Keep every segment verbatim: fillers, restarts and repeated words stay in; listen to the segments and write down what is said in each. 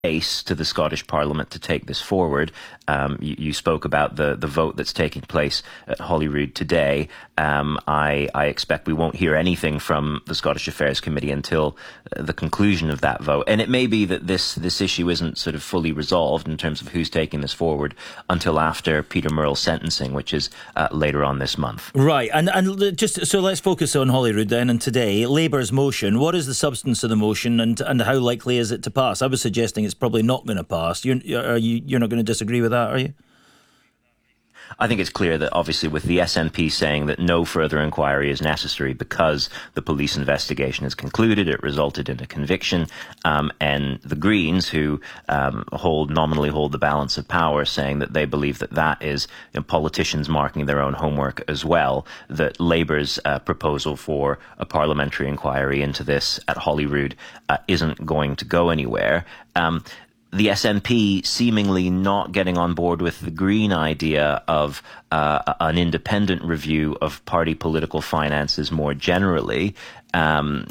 case to the Scottish Parliament to take this forward. Um, you, you spoke about the, the vote that's taking place at Holyrood today. Um, I, I expect we won't hear anything from the Scottish Affairs Committee until uh, the conclusion of that vote. And it may be that this, this issue isn't sort of fully resolved in terms of who's taking this forward until after Peter Murrell's sentencing, which is uh, later on this month. Right, and, and just so let's focus on Holyrood then. And today, Labour's motion, what is the substance of the motion, and, and how likely is it to pass? I was suggesting it's probably not going to pass. You're, are you, you're not going to disagree with that, are you? I think it's clear that obviously with the S N P saying that no further inquiry is necessary because the police investigation is concluded, it resulted in a conviction, um, and the Greens, who um, hold nominally hold the balance of power, saying that they believe that that is, you know, politicians marking their own homework as well, that Labour's uh, proposal for a parliamentary inquiry into this at Holyrood uh, isn't going to go anywhere. Um, The S N P seemingly not getting on board with the Green idea of uh, an independent review of party political finances more generally. Um,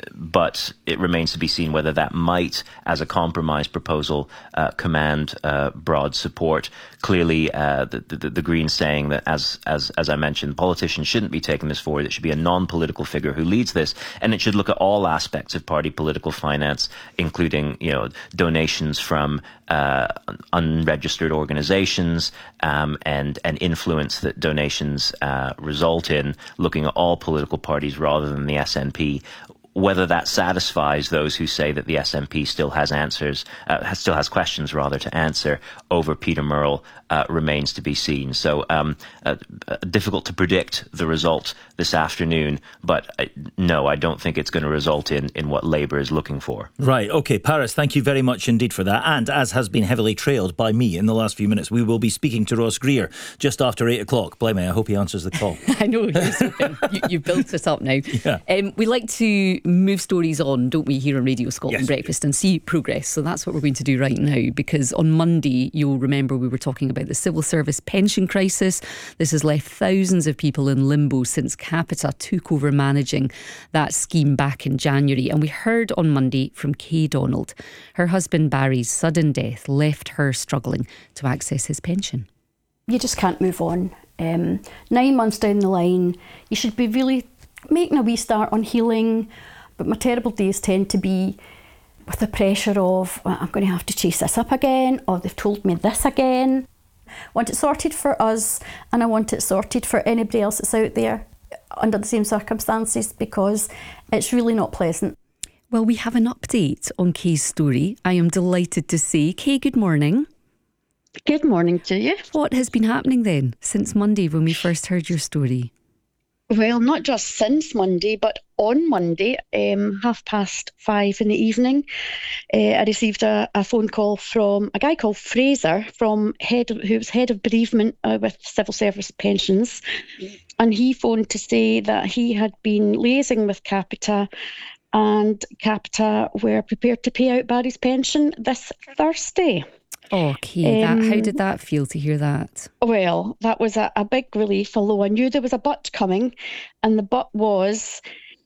but it remains to be seen whether that might, as a compromise proposal, uh, command uh, broad support. Clearly, uh, the, the, the Greens saying that, as as as I mentioned, politicians shouldn't be taking this forward. It should be a non-political figure who leads this, and it should look at all aspects of party political finance, including, you know, donations from uh, unregistered organisations um, and and influence that donations uh, result in. Looking at all political parties rather than the S N P. Whether that satisfies those who say that the S N P still has answers, uh, still has questions rather to answer over Peter Murrell uh, remains to be seen. So um, uh, uh, difficult to predict the result this afternoon, but uh, no, I don't think it's going to result in, in what Labour is looking for. Right, OK, Paris, thank you very much indeed for that. And as has been heavily trailed by me in the last few minutes, we will be speaking to Ross Greer just after eight o'clock. Blimey, I hope he answers the call. I know, you, you built it up now. Yeah. Um, we like to move stories on, don't we, here on Radio Scotland Yes, Breakfast, and see progress. So that's what we're going to do right now, because on Monday, you'll remember we were talking about the civil service pension crisis. This has left thousands of people in limbo since Capita took over managing that scheme back in January. And we heard on Monday from Kay Donald. Her husband Barry's sudden death left her struggling to access his pension. You just can't move on. Um, nine months down the line, you should be really making a wee start on healing. But my terrible days tend to be with the pressure of, well, I'm going to have to chase this up again, or they've told me this again. I want it sorted for us, and I want it sorted for anybody else that's out there under the same circumstances, because it's really not pleasant. Well, we have an update on Kay's story, I am delighted to say. Kay, good morning. Good morning to you. What has been happening then since Monday when we first heard your story? Well, not just since Monday, but on Monday, um, half past five in the evening, uh, I received a, a phone call from a guy called Fraser, from head of, who was head of bereavement uh, with civil service pensions, and he phoned to say that he had been liaising with Capita, and Capita were prepared to pay out Barry's pension this Thursday. Oh, Kay, Um, that, how did that feel to hear that? Well, that was a, a big relief, although I knew there was a but coming, and the but was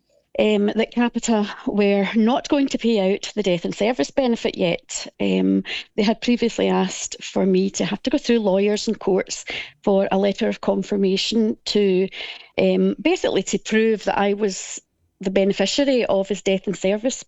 um, that Capita were not going to pay out the death and service benefit yet. Um, they had previously asked for me to have to go through lawyers and courts for a letter of confirmation to um, basically to prove that I was the beneficiary of his death and service